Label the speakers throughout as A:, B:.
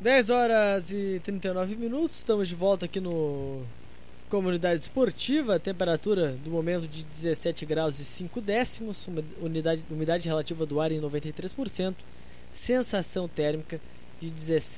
A: 10 horas e 39 minutos, estamos de volta aqui no Comunidade Esportiva, temperatura do momento de 17 graus e 5 décimos, umidade relativa do ar em 93%, sensação térmica de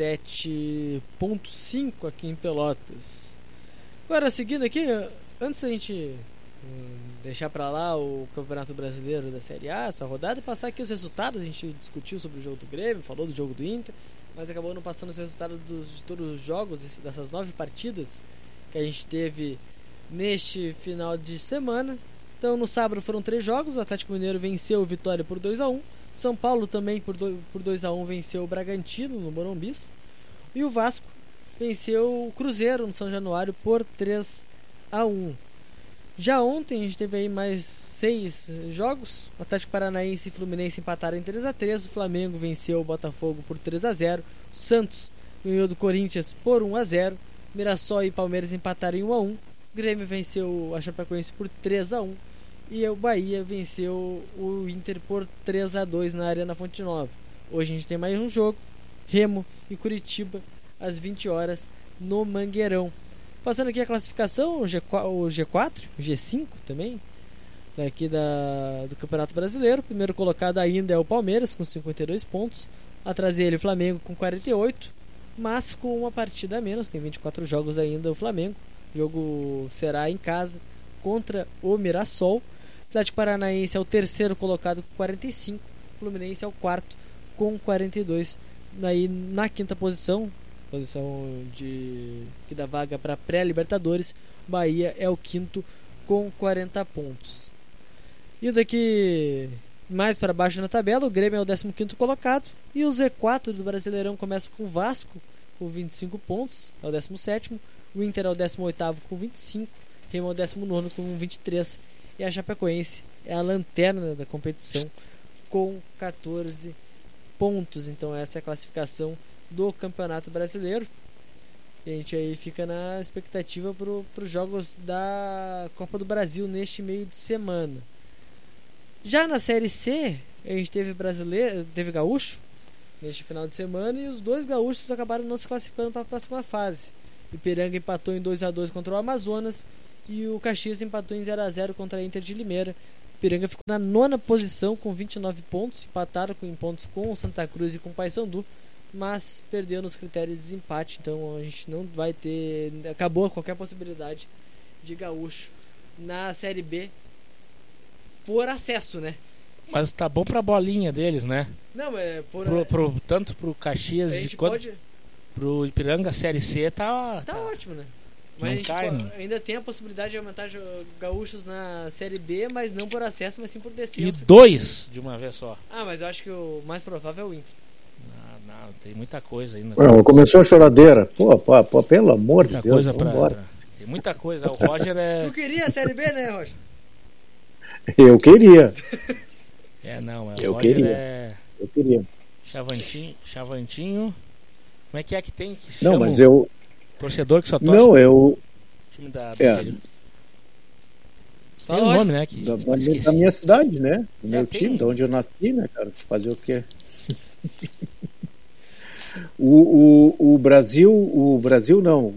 A: 17,5 aqui em Pelotas. Agora, seguindo aqui, antes da gente deixar para lá o Campeonato Brasileiro da Série A, essa rodada, e passar aqui os resultados. A gente discutiu sobre o jogo do Grêmio, falou do jogo do Inter, mas acabou não passando os resultados de todos os jogos, dessas 9 partidas que a gente teve neste final de semana. Então, no sábado foram 3 jogos. O Atlético Mineiro venceu o Vitória por 2-1. São Paulo também por 2-1 venceu o Bragantino no Morumbi. E o Vasco venceu o Cruzeiro no São Januário por 3-1. Já ontem a gente teve aí mais 6 jogos. O Atlético Paranaense e Fluminense empataram em 3-3. O Flamengo venceu o Botafogo por 3-0. O Santos ganhou do Corinthians por 1-0. Mirassol e Palmeiras empataram em 1-1. Grêmio venceu a Chapecoense por 3-1. E o Bahia venceu o Inter por 3-2 na Arena Fonte Nova. Hoje a gente tem mais um jogo: Remo e Curitiba às 20 horas no Mangueirão. Passando aqui a classificação, o G4, o G5 também, daqui do Campeonato Brasileiro. O primeiro colocado ainda é o Palmeiras, com 52 pontos. Atrás dele o Flamengo com 48, mas com uma partida a menos, tem 24 jogos ainda o Flamengo. O jogo será em casa contra o Mirassol. O Atlético Paranaense é o terceiro colocado com 45, o Fluminense é o quarto com 42. Daí na quinta posição que dá vaga para pré-Libertadores, Bahia é o quinto com 40 pontos. E daqui mais para baixo na tabela, o Grêmio é o 15º colocado, e o Z4 do Brasileirão começa com o Vasco com 25 pontos, é o 17º. O Inter é o 18º com 25, Remo é o 19º com 23, e a Chapecoense é a lanterna da competição com 14 pontos. Então essa é a classificação do Campeonato Brasileiro. E a gente aí fica na expectativa para os jogos da Copa do Brasil neste meio de semana. Já na Série C, a gente teve gaúcho neste final de semana, e os 2 gaúchos acabaram não se classificando para a próxima fase. Ipiranga empatou em 2-2 contra o Amazonas, e o Caxias empatou em 0-0 contra a Inter de Limeira. Ipiranga ficou na 9ª posição com 29 pontos, empataram em pontos com o Santa Cruz e com o Paysandu, mas perdeu nos critérios de desempate. Então a gente não vai ter, acabou qualquer possibilidade de gaúcho na Série B por acesso, né?
B: Mas tá bom pra bolinha deles, né?
A: Não, é
B: tanto pro Caxias quanto pro Ipiranga. A Série C tá
A: ótimo, né? Mas a gente ainda tem a possibilidade de aumentar gaúchos na Série B, mas não por acesso, mas sim por descenso.
B: E 2 de uma vez só.
A: Mas eu acho que o mais provável é o Inter.
B: Não, tem muita coisa ainda.
C: Começou a choradeira. Pô, pelo amor de Deus,
B: tem muita coisa. O Roger é...
A: Tu queria a Série B, né, Roger?
C: Eu queria.
B: Eu
C: Roger
B: queria.
C: Eu queria.
B: Chavantinho. Como é que tem que
C: chama?
B: Não,
C: mas eu...
B: Torcedor que só torce.
C: Não, eu...
B: Time da...
C: Tem
B: um nome, né?
C: Da minha cidade, né? Do meu
B: tem.
C: time, de onde eu nasci, né, cara? Fazer o quê? O Brasil não.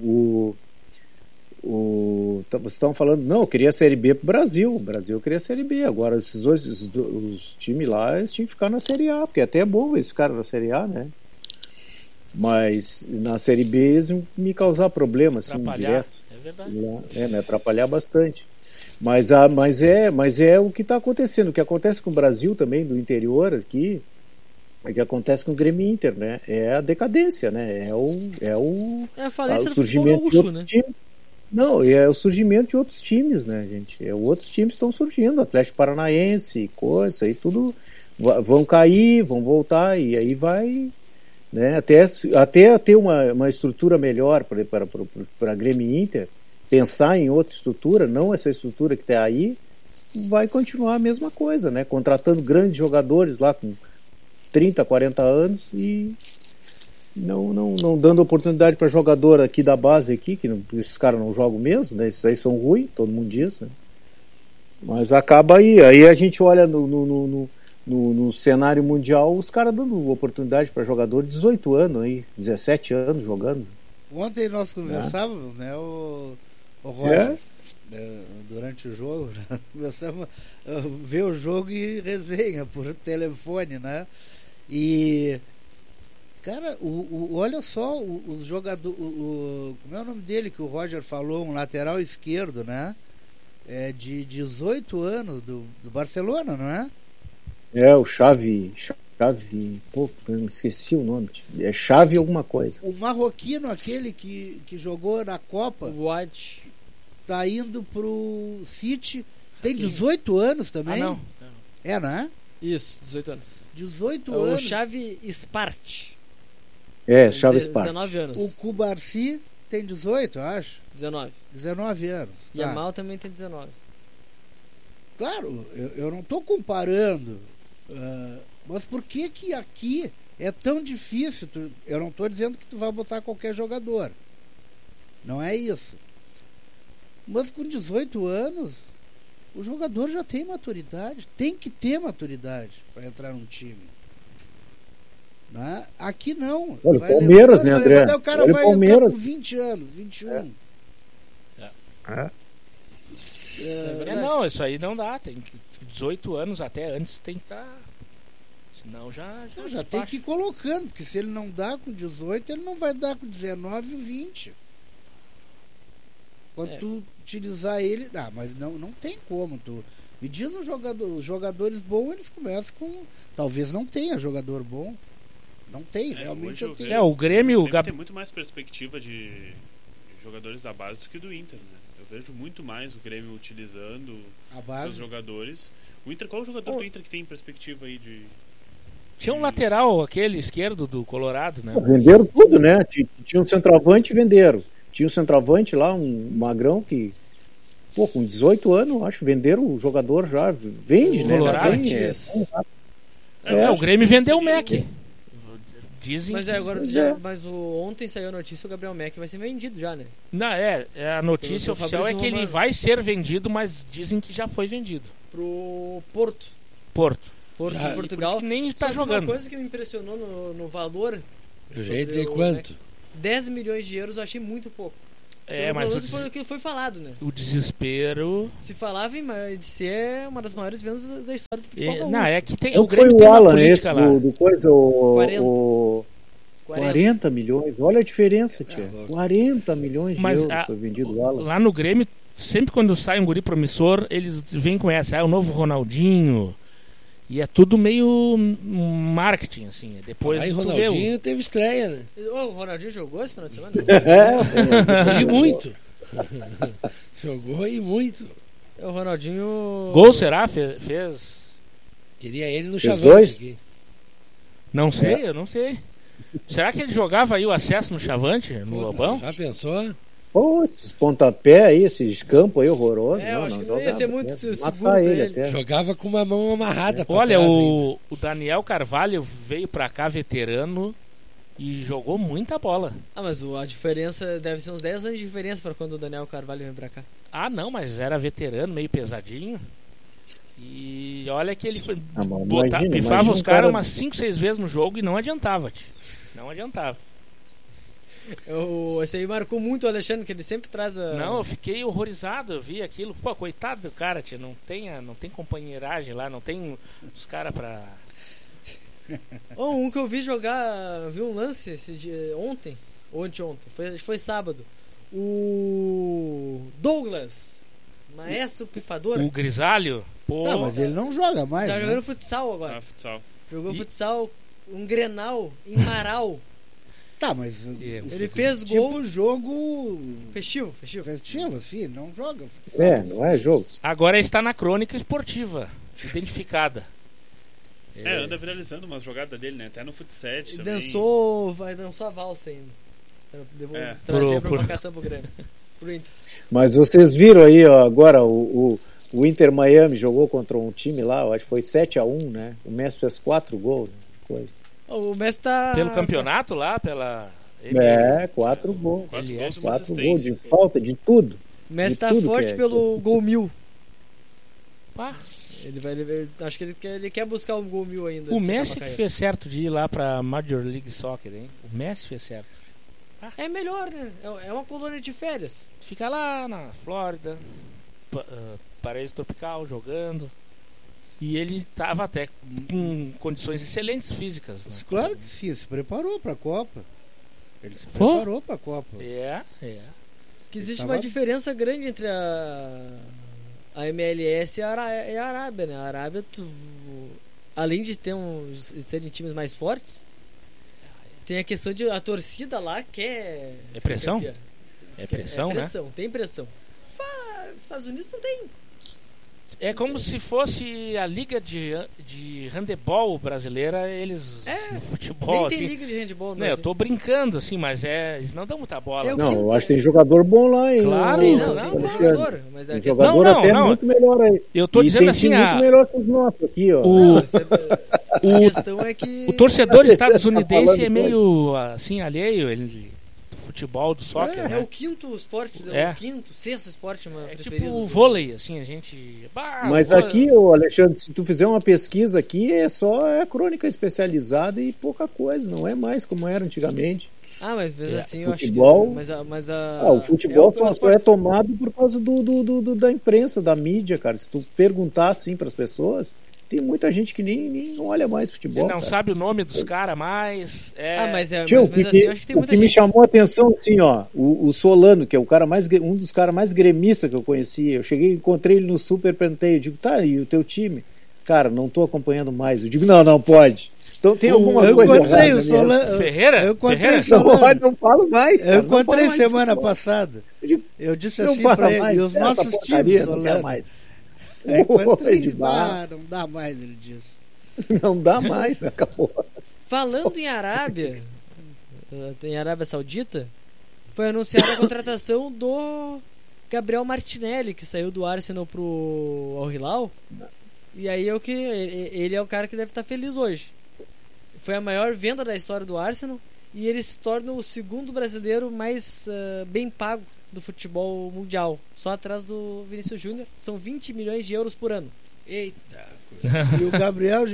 C: Vocês estavam falando, não, eu queria a Série B pro Brasil. O Brasil queria a Série B. Agora, os times lá, eles tinham que ficar na Série A, porque até é bom esses caras na Série A, né? Mas na Série B eles me causar problema, assim, direto.
B: É verdade.
C: Me atrapalhar bastante. Mas é o que está acontecendo. O que acontece com o Brasil também, do interior aqui, é o que acontece com o Grêmio Inter, né? É a decadência, né? É o surgimento de outros times. Não, é o surgimento de outros times, né, gente? Outros times estão surgindo, Atlético Paranaense, coisa, aí tudo vão cair, vão voltar, e aí vai, né? Até ter uma estrutura melhor para Grêmio Inter, pensar em outra estrutura, não essa estrutura que está aí, vai continuar a mesma coisa, né? Contratando grandes jogadores lá com 30, 40 anos e não dando oportunidade para jogador aqui da base aqui, esses caras não jogam mesmo, né? Esses aí são ruins, todo mundo diz, né? Mas acaba aí a gente olha no cenário mundial, os caras dando oportunidade para jogador de 18 anos aí, 17 anos jogando.
D: Ontem nós conversávamos, né, o Roger, durante o jogo, né, começamos a ver o jogo e resenha por telefone, né? E cara, olha só o jogador, como é o nome dele que o Roger falou, um lateral esquerdo, né? De 18 anos do Barcelona, não é?
C: O Xavi, pô, eu esqueci o nome. É Xavi alguma coisa.
D: O marroquino, aquele que jogou na Copa,
A: o White,
D: tá indo pro City, tem 18 anos também.
B: Não.
D: Não é?
A: Isso, 18 anos.
D: 18
A: o
D: anos.
A: O Xavi Spart.
C: Xavi Spart.
A: 19 anos.
D: O Cubarsi tem 18, eu acho. 19 anos.
A: E a Mal também tem 19.
D: Claro, eu não estou comparando, mas por que aqui é tão difícil? Eu não estou dizendo que tu vai botar qualquer jogador. Não é isso. Mas com 18 anos, o jogador já tem maturidade. Tem que ter maturidade para entrar num time. Né? Aqui não.
C: Olha o Palmeiras, né, André?
D: O cara vai entrar com 20 anos, 21.
B: Não, isso aí não dá. Tem que 18 anos até antes tem que estar. Senão já
D: tem que ir colocando, porque se ele não dá com 18, ele não vai dar com 19 ou 20. Quando tu utilizar ele. Mas não tem como. Tu me diz os jogadores bons, eles começam com. Talvez não tenha jogador bom. Não tem, realmente eu tenho.
B: O Grêmio.
E: Tem muito mais perspectiva de jogadores da base do que do Inter, né? Eu vejo muito mais o Grêmio utilizando os jogadores. O Inter, qual é o jogador do Inter que tem perspectiva aí de.
B: Tinha um lateral, aquele esquerdo do Colorado, né?
C: Venderam tudo, né? Tinha um centroavante e venderam. Tinha um centroavante lá, um magrão que. Pô, com 18 anos, acho, venderam o jogador já. Vende, né?
B: Colorado, o Grêmio vendeu o Mac. Dizem
A: mas agora mas ontem saiu a notícia que o Gabriel Mac vai ser vendido já, né?
B: Não, a notícia oficial é que ele vai ser vendido, mas dizem que já foi vendido.
A: Pro Porto de Portugal.
B: Que nem está jogando.
A: Uma coisa que me impressionou no valor.
F: Eu já ia dizer quanto?
A: 10 milhões de euros eu achei muito pouco.
B: Mas
A: foi o que foi falado, né?
B: O desespero.
A: Se falava de ser uma das maiores vendas da história do futebol.
B: Não, é que tem.
C: O Grêmio tem uma política lá. Do coisa, 40 milhões. Olha a diferença, tia. 40 milhões de euros foi vendido o Alan.
B: Lá no Grêmio, sempre quando sai um guri promissor, eles vêm com essa. O novo Ronaldinho. E é tudo meio marketing, assim. Depois
F: aí Ronaldinho teve estreia, né?
A: O Ronaldinho jogou esse final de semana?
F: E muito. Jogou e muito.
A: O Ronaldinho...
B: Gol será? Fez?
F: Queria ele no
C: Chavante.
F: Dois? Aqui.
B: Não sei, eu não sei. Será que ele jogava aí o acesso no Chavante, no Lobão?
F: Já pensou?
C: Pô, esses pontapé aí, esses campos aí horrorosos.
A: Eu acho que não ia ser muito seguro
C: ele até.
F: Jogava com uma mão amarrada.
B: Olha, o Daniel Carvalho veio pra cá veterano e jogou muita bola.
A: Mas a diferença deve ser uns 10 anos de diferença pra quando o Daniel Carvalho vem pra cá.
B: Não, mas era veterano, meio pesadinho. E olha que ele foi pifava os caras umas 5, 6 vezes no jogo e não adiantava, tio. Não adiantava.
A: Esse aí marcou muito o Alexandre, que ele sempre traz a...
B: Não, eu fiquei horrorizado, eu vi aquilo. Pô, coitado do cara, tia, não tem companheiragem lá, não tem os caras pra...
A: Um que eu vi jogar, vi um lance ontem, ou anteontem, foi sábado. O Douglas, maestro pifador.
B: O Grisalho?
D: Pô, mas ele não joga mais.
A: Já jogou no futsal agora.
E: Futsal.
A: Jogou futsal, um Grenal em Marau.
D: Mas
A: ele fez gol.
D: Tipo jogo
A: festivo,
D: assim, não joga.
C: Não é jogo.
B: Agora está na crônica esportiva, identificada.
E: Anda viralizando umas jogadas dele, né? Até no futsal também.
A: Dançou a valsa ainda. Trazer a provocação pro Grêmio. Pro Inter.
C: Mas vocês viram aí, ó, agora o Inter Miami jogou contra um time lá, eu acho que foi 7-1, né? O Messi fez 4 gols, coisa.
A: O Messi tá...
B: Pelo campeonato lá,
C: 4 gols.
E: 4
C: gols de falta, de tudo.
A: O Messi tá forte pelo gol 1000. Acho que ele quer buscar um gol 1000 ainda.
B: O Messi que fez certo de ir lá pra Major League Soccer, hein? O Messi fez certo.
A: É melhor, né? É uma colônia de férias.
B: Fica lá na Flórida, paraíso tropical, jogando. E ele estava até com condições excelentes físicas. Né?
D: Claro que sim, se preparou pra Copa. Ele se preparou pra Copa.
A: Que existe uma diferença grande entre a MLS e a Arábia, né? A Arábia, além de serem times mais fortes, tem a questão de a torcida lá quer...
B: É pressão? É pressão, né?
A: Tem pressão. Estados Unidos não tem.
B: É como se fosse a liga de handebol brasileira, eles no futebol.
A: Nem tem
B: assim,
A: liga de handebol,
B: não. Eu tô brincando, assim, mas eles não dão muita bola.
C: Eu acho que tem jogador bom lá, hein?
B: Claro,
A: tem jogador. Mas
C: tem jogador até muito melhor aí.
B: Eu tô dizendo assim,
C: muito melhor que os nossos aqui, ó.
A: A questão é que
B: o torcedor estadunidense é meio assim, alheio, futebol, do soccer, né?
A: É o quinto esporte, o quinto, sexto esporte preferido.
B: Tipo o vôlei, assim, a gente...
C: Mas aqui, Alexandre, se tu fizer uma pesquisa aqui, é crônica especializada e pouca coisa, não é mais como era antigamente.
A: Mas assim,
C: futebol,
A: eu acho que...
C: o futebol só é tomado por causa da imprensa, da mídia, cara. Se tu perguntar assim para as pessoas... Tem muita gente que nem olha mais futebol.
B: Não sabe o nome dos caras mais.
C: Tio,
A: assim, eu acho que tem muita gente.
C: Me chamou a atenção, assim, ó, o Solano, que é um dos caras mais gremistas que eu conheci. Eu encontrei ele no Super, perguntei, eu digo, tá, e o teu time? Cara, não tô acompanhando mais. Eu digo, não pode. Então tem alguma coisa errada.
D: Eu encontrei o Solano.
B: Ferreira?
D: Eu encontrei o Solano.
C: Não falo mais, cara.
D: Eu encontrei semana passada. Eu disse assim pra ele, e os nossos times, Solano. Não dá mais, ele disse.
C: Não dá mais, acabou.
A: Falando em Arábia Saudita, foi anunciada a contratação do Gabriel Martinelli, que saiu do Arsenal pro Al Hilal. E aí ele é o cara que deve estar feliz hoje. Foi a maior venda da história do Arsenal e ele se torna o segundo brasileiro mais bem pago do futebol mundial, só atrás do Vinícius Júnior. São 20 milhões de euros por ano.
F: Eita.
D: E o Gabriel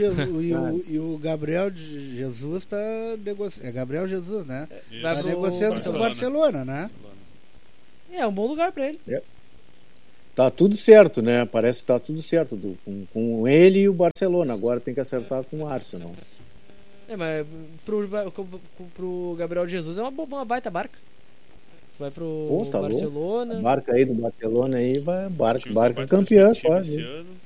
D: Jesus está negociando. É Gabriel Jesus, né? Está negociando com o Barcelona, né?
A: É um bom lugar para ele.
C: Tá tudo certo, né? Parece que tá tudo certo com ele e o Barcelona. Agora tem que acertar com o Arsenal.
A: Mas pro Gabriel Jesus é uma baita barca. Vai pro Barcelona.
C: A barca aí do Barcelona aí vai. Barca campeã, quase.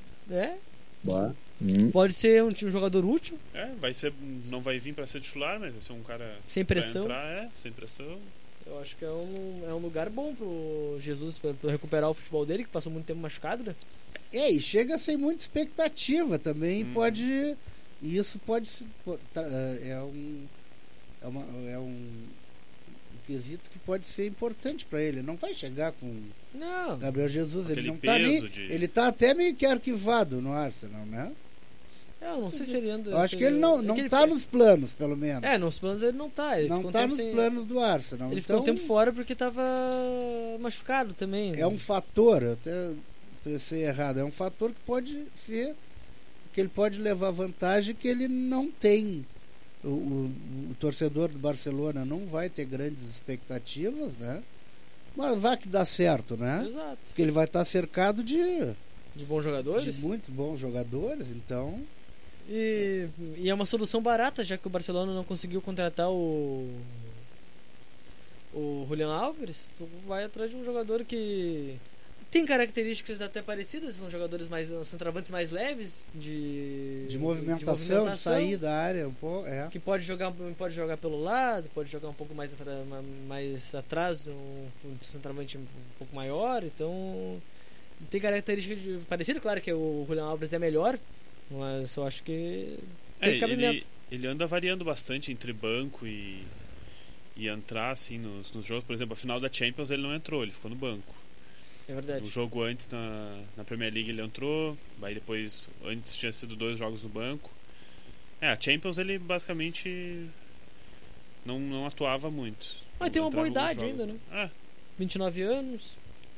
A: Pode ser um jogador útil.
E: Não vai vir para ser titular, mas vai ser um cara
A: sem pressão.
E: Sem pressão.
A: Eu acho que é um lugar bom pro Jesus para recuperar o futebol dele, que passou muito tempo machucado, né?
D: E chega sem muita expectativa também. Isso pode ser. É um quesito que pode ser importante para ele. Não vai chegar com Gabriel Jesus. Ele não tá nem. Ele tá até meio que arquivado no Arsenal, né?
A: Eu não sei se ele anda.
D: Eu acho que ele não tá nos planos, pelo menos.
A: Nos planos ele não tá. Ele
D: não tá nos planos do Arsenal.
A: Ele ficou um tempo fora porque tava machucado também.
D: É um fator, eu até pensei errado, é um fator que pode ser que ele pode levar vantagem que ele não tem. O torcedor do Barcelona não vai ter grandes expectativas, né? Mas vai que dá certo, né?
A: Exato.
D: Porque ele vai estar cercado de
A: bons jogadores.
D: De muito bons jogadores, então.
A: E é uma solução barata, já que o Barcelona não conseguiu contratar o Julián Álvares. Tu vai atrás de um jogador que tem características até parecidas, são jogadores centroavantes mais leves de
D: movimentação, de sair da área um pouco,
A: que pode jogar pelo lado, pode jogar um pouco mais atrás, um centroavante um pouco maior, então tem características parecidas, claro que o Julián Álvares é melhor, mas eu acho que tem cabimento.
E: Ele anda variando bastante entre banco e entrar assim nos jogos, por exemplo, a final da Champions ele não entrou, ele ficou no banco.
A: É verdade.
E: O jogo antes na Premier League ele entrou, aí depois antes tinha sido 2 jogos no banco. A Champions ele basicamente não atuava muito.
A: Mas tem uma boa idade ainda, né? 29 anos.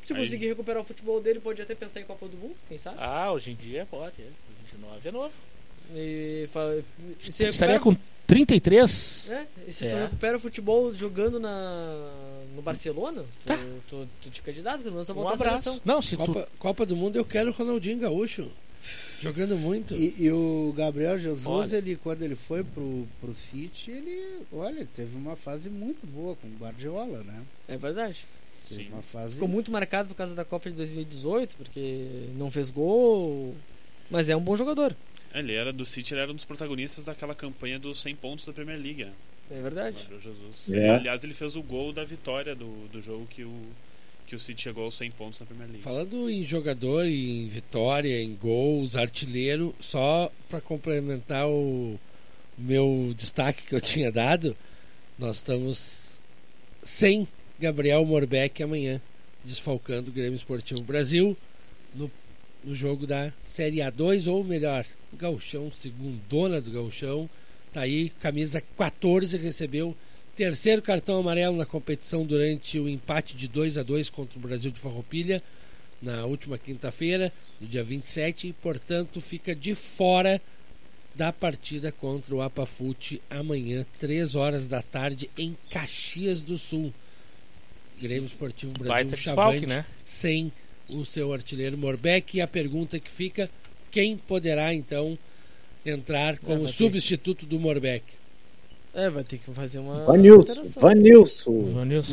A: Se conseguir recuperar o futebol dele, pode até pensar em Copa do Mundo, quem sabe?
B: Hoje em dia pode. 29 é novo.
A: E
B: estaria com 33?
A: E se tu recupera o futebol jogando no Barcelona, tu te candidato, tu não lança voltar a seleção.
B: Não,
F: Copa do Mundo eu quero o Ronaldinho Gaúcho. Jogando muito.
D: E o Gabriel Jesus, quando ele foi pro City, ele teve uma fase muito boa com o Guardiola, né?
A: É verdade.
D: Sim. Uma fase...
A: Ficou muito marcado por causa da Copa de 2018, porque não fez gol, mas é um bom jogador.
E: Ele era do City, ele era um dos protagonistas daquela campanha dos 100 pontos da Premier League.
A: É verdade.
E: Jesus. Aliás, ele fez o gol da vitória do jogo que o City chegou aos 100 pontos na Premier League.
F: Falando em jogador, em vitória, em gols, artilheiro, só para complementar o meu destaque que eu tinha dado, nós estamos sem Gabriel Morbeck amanhã, desfalcando o Grêmio Esportivo Brasil no jogo da Série A2, ou melhor, Gauchão, segundona do Gauchão. Tá aí, camisa 14, recebeu terceiro cartão amarelo na competição durante o empate de 2-2 contra o Brasil de Farroupilha na última quinta-feira, no dia 27, e portanto fica de fora da partida contra o Apafute amanhã, 3 horas da tarde, em Caxias do Sul. Grêmio Esportivo Brasil Chavante, né? Sem o seu artilheiro Morbeck. E a pergunta que fica: quem poderá então entrar como substituto do Morbeck?
A: Vai ter que fazer uma
C: Vanilson.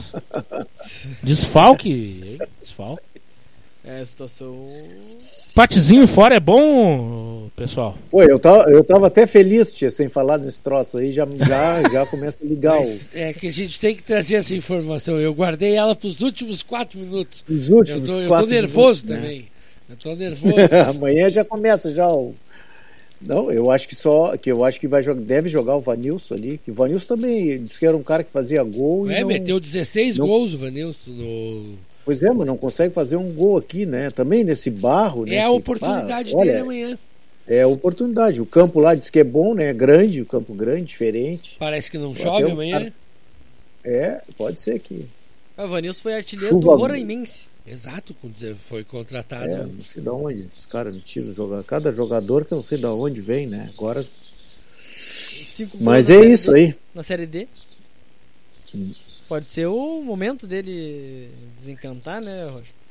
B: Desfalque.
A: A situação...
B: Patezinho fora é bom, pessoal?
C: Pô, eu tava até feliz, tia, sem falar nesse troço aí, já começa a ligar o...
F: É que a gente tem que trazer essa informação. Eu guardei ela pros últimos 4 minutos.
C: Eu
F: tô nervoso também. Né? Eu tô nervoso.
C: Amanhã já começa o... Não, eu acho que deve jogar o Vanilson ali, que o Vanilson também disse que era um cara que fazia gol.
F: Meteu 16 gols o Vanilson no...
C: Pois é, mas não consegue fazer um gol aqui, né? Também nesse barro.
F: É a oportunidade dele amanhã.
C: É a oportunidade. O campo lá diz que é bom, né? Grande, o campo grande, diferente.
F: Parece que não chove amanhã.
C: Pode ser que...
A: O Vanilson foi artilheiro do Roraimense.
F: Exato, foi contratado.
C: Não sei de onde esse cara tira jogar. Cada jogador que eu não sei de onde vem, né? Agora. Mas é isso aí.
A: Na Série D. Pode ser o momento dele desencantar, né,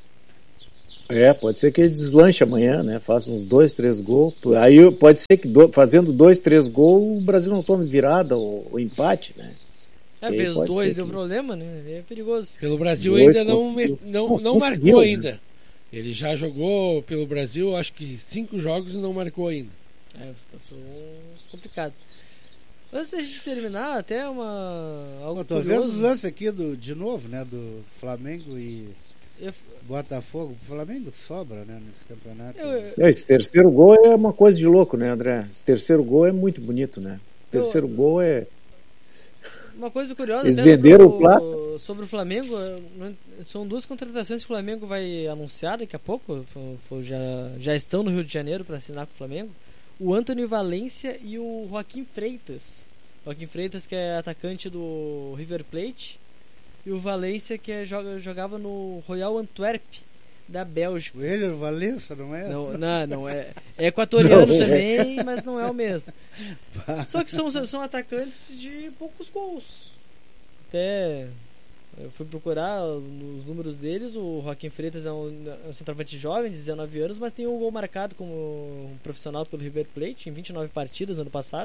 A: Roger?
C: Pode ser que ele deslanche amanhã, né? Faça uns 2, 3 gols. Aí pode ser que fazendo 2, 3 gols o Brasil não tome virada ou empate, né?
A: Fez 2, deu problema, né? É perigoso.
F: Pelo Brasil ainda não marcou ainda. Ele já jogou pelo Brasil, acho que 5 jogos e não marcou ainda.
A: Situação complicada. Antes da gente terminar, até algo
D: tô vendo os lances aqui de novo, né? Do Flamengo e Botafogo. O Flamengo sobra, né? Nesse campeonato.
C: Esse terceiro gol é uma coisa de louco, né, André? Esse terceiro gol é muito bonito, né? O terceiro gol é...
A: Uma coisa curiosa,
C: eles venderam o Plata
A: sobre o Flamengo. São 2 contratações que o Flamengo vai anunciar daqui a pouco. Já estão no Rio de Janeiro para assinar com o Flamengo. O Antony Valência e o Joaquim Freitas. Joaquim Freitas, que é atacante do River Plate, e o Valência, que jogava no Royal Antwerp da Bélgica.
D: O Hélio Valença, não é?
A: Não é. É equatoriano também, mas não é o mesmo. Só que são atacantes de poucos gols. Até eu fui procurar os números deles. O Joaquim Freitas é um centroavante jovem, de 19 anos, mas tem um gol marcado como um profissional pelo River Plate em 29 partidas ano passado.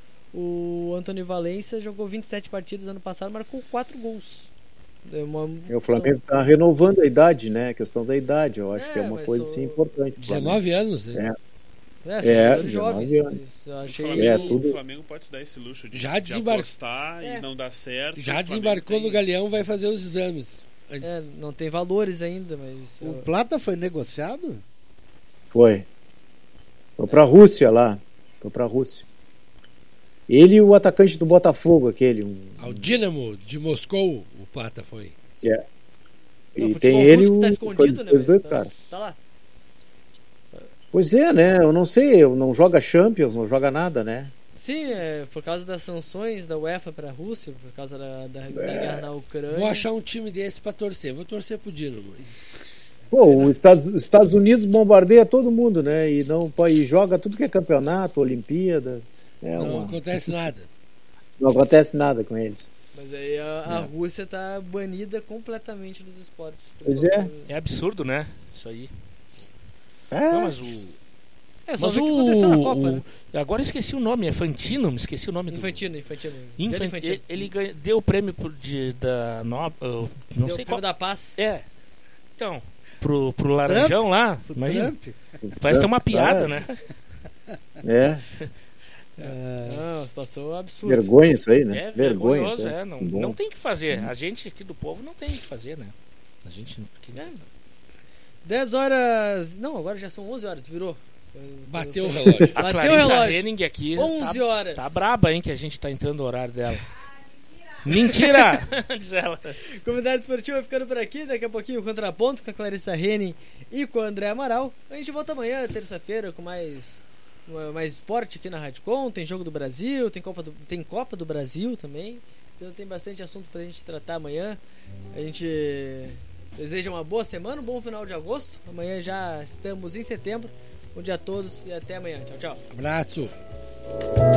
A: O Antony Valência jogou 27 partidas ano passado, marcou 4 gols.
C: O Flamengo está renovando a idade, né? A questão da idade, eu acho que é uma coisa assim, importante.
F: 19 anos, né?
A: Jovens.
E: O Flamengo pode se dar esse luxo de apostar e não dar certo.
F: Já desembarcou no Galeão, vai fazer os exames.
A: Não tem valores ainda, mas...
D: O Plata foi negociado?
C: Foi pra Rússia lá. Foi pra Rússia. Ele e o atacante do Botafogo, aquele.
F: Ao Dinamo de Moscou, o Plata foi.
C: E tem ele e
A: tá escondido, né?
C: Dois caras.
A: Tá lá.
C: Pois é, né? Eu não sei, não joga Champions, não joga nada, né?
A: Sim, por causa das sanções da UEFA para a Rússia, por causa da guerra na Ucrânia.
F: Vou achar um time desse para torcer. Vou torcer pro Dinamo.
C: Pô, os Estados Unidos bombardeia todo mundo, né? E joga tudo que é campeonato, Olimpíada.
F: Não acontece nada.
C: Não acontece nada com eles.
A: Mas aí a Rússia tá banida completamente dos esportes.
C: Pois é.
B: É absurdo, né? Isso aí.
C: Não,
B: mas
A: só ver o que aconteceu na Copa, né?
B: Agora eu esqueci o nome, é Fantino? Me esqueci o nome
A: Infantino.
B: Ele deu o prêmio não
A: deu
B: sei
A: o prêmio
B: qual.
A: Da Paz.
B: Então, pro Laranjão
D: Trump?
B: lá, imagina. Parece ter uma piada, né?
A: Não, situação absurda.
C: Vergonha isso aí, né?
B: Vergonha. Não tem que fazer. A gente aqui do povo não tem que fazer, né? A gente...
A: 10 horas... Não, agora já são 11 horas, virou.
F: Bateu o relógio.
B: A Clarissa Henning aqui
A: 11 horas.
B: Tá braba, hein, que a gente tá entrando no horário dela. Mentira! Diz ela.
A: Comunidade Esportiva ficando por aqui. Daqui a pouquinho o Contraponto com a Clarissa Henning e com o André Amaral. A gente volta amanhã, terça-feira, com mais esporte aqui na Rádio Com. Tem Jogo do Brasil, tem Copa do Brasil também. Então tem bastante assunto pra gente tratar amanhã. A gente deseja uma boa semana, um bom final de agosto. Amanhã já estamos em setembro. Bom dia a todos e até amanhã. Tchau, tchau.
F: Abraço.